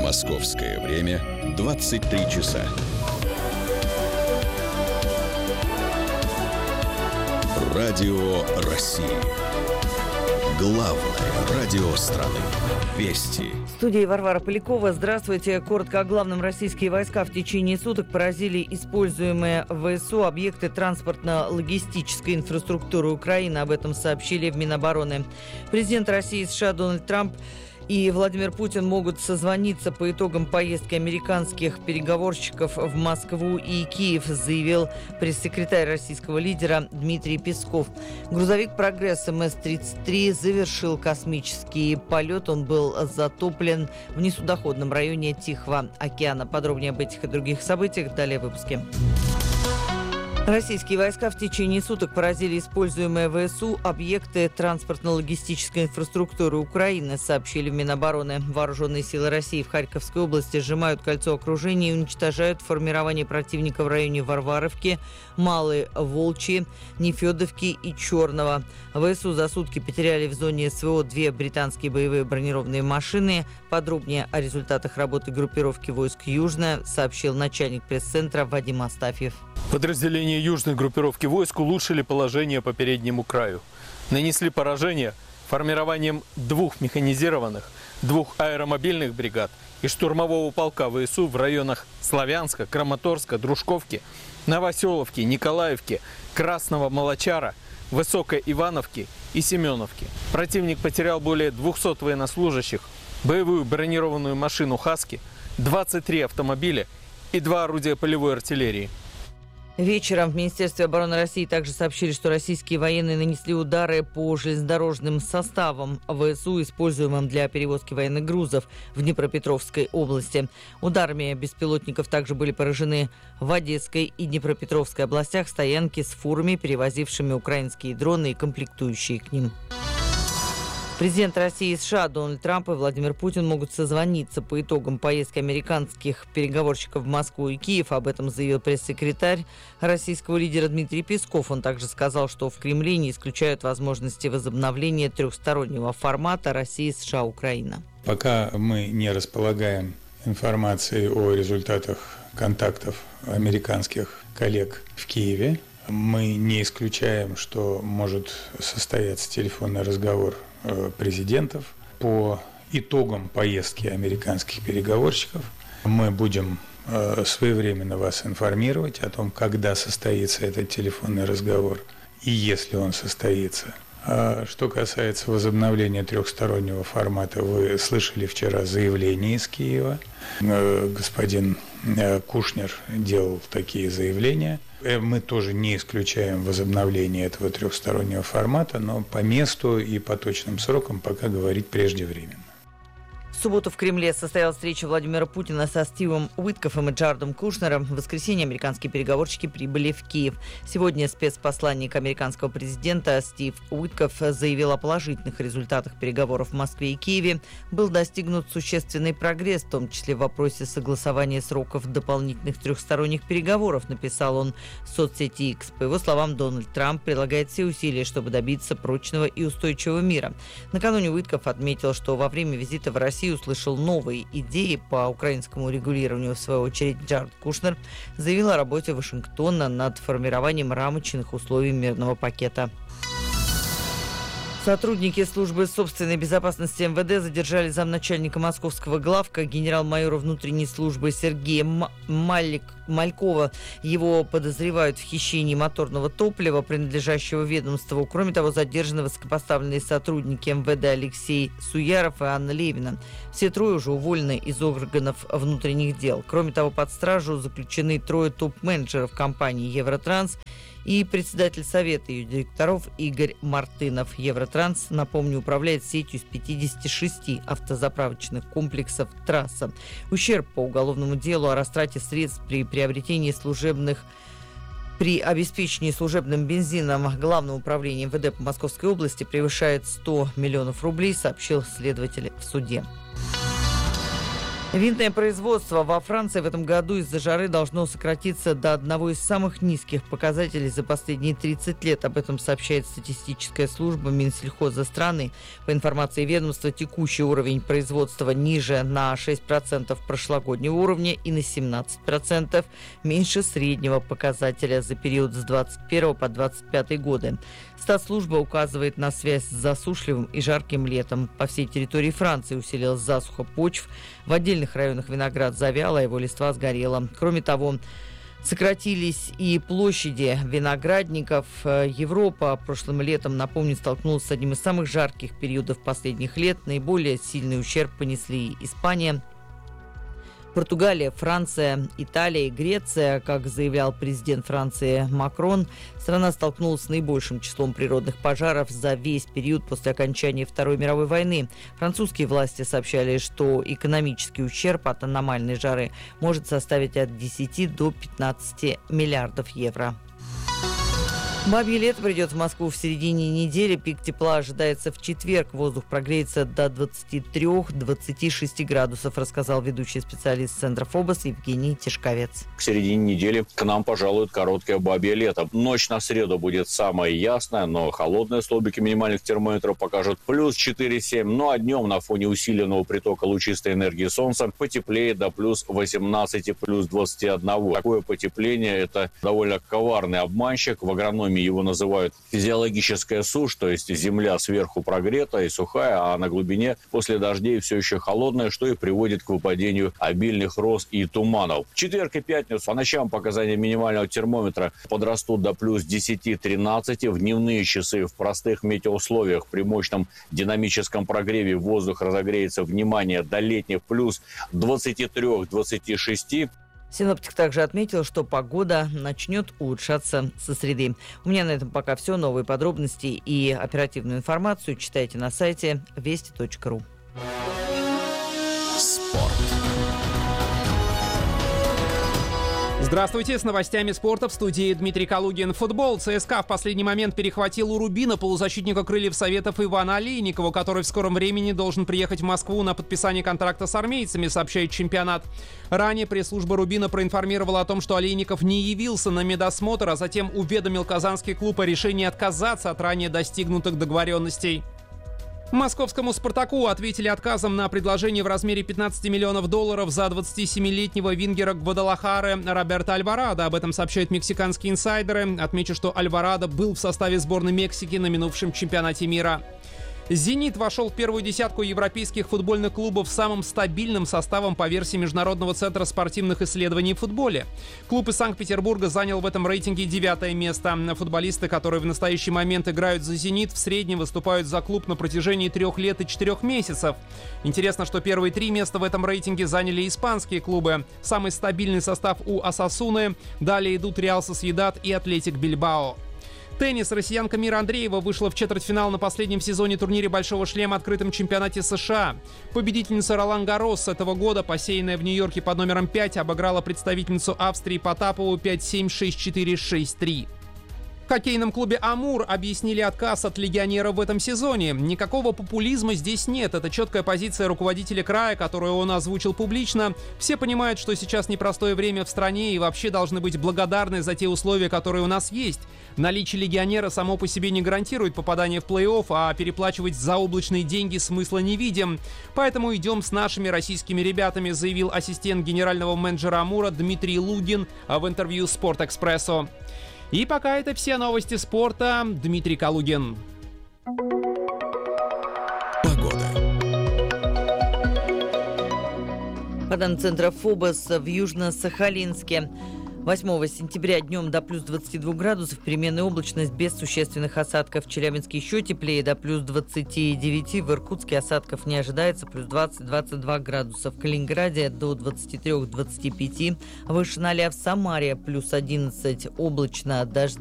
Московское время 23 часа. Радио России. Главное радио страны. Вести. В студии Варвара Полякова. Здравствуйте. Коротко о главном. Российские войска в течение суток поразили используемые ВСУ объекты транспортно-логистической инфраструктуры Украины. Об этом сообщили в Минобороны. Президент России и США Дональд Трамп и Владимир Путин могут созвониться по итогам поездки американских переговорщиков в Москву и Киев, заявил пресс-секретарь российского лидера Дмитрий Песков. Грузовик «Прогресс» МС-33 завершил космический полет. Он был затоплен в несудоходном районе Тихого океана. Подробнее об этих и других событиях далее в выпуске. Российские войска в течение суток поразили используемые ВСУ объекты транспортно-логистической инфраструктуры Украины, сообщили в Минобороны. Вооруженные силы России в Харьковской области сжимают кольцо окружения и уничтожают формирование противника в районе Варваровки, Малой Волчьи, Нефедовки и Черного. ВСУ за сутки потеряли в зоне СВО 2 британские боевые бронированные машины. Подробнее о результатах работы группировки войск «Южная» сообщил начальник пресс-центра Вадим Астафьев. Подразделения южной группировки войск улучшили положение по переднему краю. Нанесли поражение формированием 2 механизированных, 2 аэромобильных бригад и штурмового полка ВСУ в районах Славянска, Краматорска, Дружковки, Новоселовки, Николаевки, Красного Молочара, Высокой Ивановки и Семеновки. Противник потерял более 200 военнослужащих, боевую бронированную машину «Хаски», 23 автомобиля и 2 орудия полевой артиллерии. Вечером в Министерстве обороны России также сообщили, что российские военные нанесли удары по железнодорожным составам ВСУ, используемым для перевозки военных грузов в Днепропетровской области. Ударами беспилотников также были поражены в Одесской и Днепропетровской областях стоянки с фурами, перевозившими украинские дроны и комплектующие к ним. Президент России и США Дональд Трамп и Владимир Путин могут созвониться по итогам поездки американских переговорщиков в Москву и Киев. Об этом заявил пресс-секретарь российского лидера Дмитрий Песков. Он также сказал, что в Кремле не исключают возможности возобновления трехстороннего формата России, США, Украина. Пока мы не располагаем информацией о результатах контактов американских коллег в Киеве, мы не исключаем, что может состояться телефонный разговор президентов по итогам поездки американских переговорщиков. Мы будем своевременно вас информировать о том, когда состоится этот телефонный разговор и если он состоится. Что касается возобновления трехстороннего формата, вы слышали вчера заявление из Киева. Господин Кушнер делал такие заявления. Мы тоже не исключаем возобновление этого трехстороннего формата, но по месту и по точным срокам пока говорить преждевременно. В субботу в Кремле состоялась встреча Владимира Путина со Стивом Уиткофом и Джаредом Кушнером. В воскресенье американские переговорщики прибыли в Киев. Сегодня спецпосланник американского президента Стив Уиткоф заявил о положительных результатах переговоров в Москве и Киеве. Был достигнут существенный прогресс, в том числе в вопросе согласования сроков дополнительных трехсторонних переговоров, написал он в соцсети X. По его словам, Дональд Трамп прилагает все усилия, чтобы добиться прочного и устойчивого мира. Накануне Уиткоф отметил, что во время визита в Россию услышал новые идеи по украинскому регулированию. В свою очередь, Джаред Кушнер заявил о работе Вашингтона над формированием рамочных условий мирного пакета. Сотрудники службы собственной безопасности МВД задержали замначальника московского главка генерал-майора внутренней службы Сергея Малькова. Его подозревают в хищении моторного топлива, принадлежащего ведомству. Кроме того, задержаны высокопоставленные сотрудники МВД Алексей Суяров и Анна Левина. Все трое уже уволены из органов внутренних дел. Кроме того, под стражу заключены 3 топ-менеджеров компании «Евротранс» и председатель совета ее директоров Игорь Мартынов. Евротранс, напомню, управляет сетью из 56 автозаправочных комплексов «Трасса». Ущерб по уголовному делу о растрате средств при обеспечении служебным бензином Главного управления МВД по Московской области превышает 100 миллионов рублей, сообщил следователь в суде. Винное производство во Франции в этом году из-за жары должно сократиться до одного из самых низких показателей за последние 30 лет. Об этом сообщает статистическая служба Минсельхоза страны. По информации ведомства, текущий уровень производства ниже на 6% прошлогоднего уровня и на 17% меньше среднего показателя за период с 21 по 25 годы. Статслужба указывает на связь с засушливым и жарким летом. По всей территории Франции усилилась засуха почв. В отдельных районах виноград завял, а его листва сгорела. Кроме того, сократились и площади виноградников. Европа прошлым летом, напомню, столкнулась с одним из самых жарких периодов последних лет. Наиболее сильный ущерб понесли Испания, Португалия, Франция, Италия и Греция. Как заявлял президент Франции Макрон, страна столкнулась с наибольшим числом природных пожаров за весь период после окончания Второй мировой войны. Французские власти сообщали, что экономический ущерб от аномальной жары может составить от 10 до 15 миллиардов евро. Бабье лето придет в Москву в середине недели. Пик тепла ожидается в четверг. Воздух прогреется до 23-26 градусов, рассказал ведущий специалист Центра ФОБОС Евгений Тишковец. К середине недели к нам пожалует короткое бабье лето. Ночь на среду будет самая ясная, но холодные столбики минимальных термометров покажут плюс 4,7. Ну а днем на фоне усиленного притока лучистой энергии солнца потеплеет до плюс 18, плюс 21. Такое потепление – это довольно коварный обманщик. В агрономии его называют физиологическая сушь, то есть земля сверху прогрета и сухая, а на глубине после дождей все еще холодная, что и приводит к выпадению обильных роз и туманов. В четверг и пятницу по ночам показания минимального термометра подрастут до плюс 10-13. В дневные часы в простых метеоусловиях при мощном динамическом прогреве воздух разогреется, внимание, до летних плюс 23-26. Синоптик также отметил, что погода начнет улучшаться со среды. У меня на этом пока все. Новые подробности и оперативную информацию читайте на сайте вести.ру. Спорт. Здравствуйте, с новостями спорта в студии Дмитрий Калугин. Футбол. ЦСКА в последний момент перехватил у Рубина полузащитника крыльев Советов Ивана Олейникова, который в скором времени должен приехать в Москву на подписание контракта с армейцами, сообщает чемпионат. Ранее пресс-служба Рубина проинформировала о том, что Олейников не явился на медосмотр, а затем уведомил казанский клуб о решении отказаться от ранее достигнутых договоренностей. Московскому «Спартаку» ответили отказом на предложение в размере $15 миллионов за 27-летнего вингера Гвадалахары Роберто Альварадо. Об этом сообщают мексиканские инсайдеры. Отмечу, что Альварадо был в составе сборной Мексики на минувшем чемпионате мира. «Зенит» вошел в первую десятку европейских футбольных клубов с самым стабильным составом по версии Международного центра спортивных исследований в футболе. Клуб из Санкт-Петербурга занял в этом рейтинге 9-е место. Футболисты, которые в настоящий момент играют за «Зенит», в среднем выступают за клуб на протяжении 3 лет и 4 месяцев. Интересно, что первые 3 места в этом рейтинге заняли испанские клубы. Самый стабильный состав у «Осасуны». Далее идут «Реал Сосьедад» и «Атлетик Бильбао». Теннис. Россиянка Мира Андреева вышла в четвертьфинал на последнем сезоне турнире «Большого шлема» открытом чемпионате США. Победительница Ролан Гаррос этого года, посеянная в Нью-Йорке под номером 5, обыграла представительницу Австрии Потапову 5-7, 6-4, 6-3. В хоккейном клубе «Амур» объяснили отказ от легионера в этом сезоне. Никакого популизма здесь нет. Это четкая позиция руководителя края, которую он озвучил публично. Все понимают, что сейчас непростое время в стране и вообще должны быть благодарны за те условия, которые у нас есть. Наличие легионера само по себе не гарантирует попадание в плей-офф, а переплачивать заоблачные деньги смысла не видим. Поэтому идем с нашими российскими ребятами, заявил ассистент генерального менеджера «Амура» Дмитрий Лугин в интервью «Спортэкспрессу». И пока это все новости спорта. Дмитрий Калугин. Погода. По данным Центра ФОБОС, в Южно-Сахалинске 8 сентября днем до плюс 22 градусов, переменная облачность без существенных осадков. В Челябинске еще теплее, до плюс 29. В Иркутске осадков не ожидается, плюс 20-22 градуса. В Калининграде до 23-25. Выше 0 в Самаре, плюс 11, облачно, дожди.